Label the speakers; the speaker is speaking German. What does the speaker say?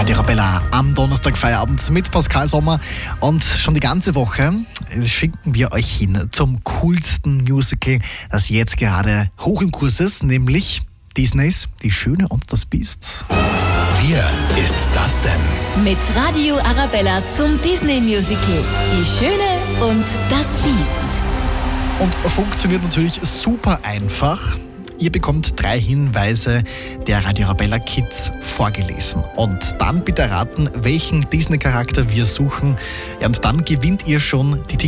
Speaker 1: Radio Arabella am Donnerstag Feierabend mit Pascal Sommer und schon die ganze Woche schicken wir euch hin zum coolsten Musical, das jetzt gerade hoch im Kurs ist, nämlich Disneys Die Schöne und das Biest.
Speaker 2: Wer ist das denn?
Speaker 3: Mit Radio Arabella zum Disney-Musical Die Schöne und das Biest.
Speaker 1: Und funktioniert natürlich super einfach. Ihr bekommt 3 Hinweise der Radio Arabella Kids vorgelesen. Und dann bitte raten, welchen Disney-Charakter wir suchen. Ja, und dann gewinnt ihr schon die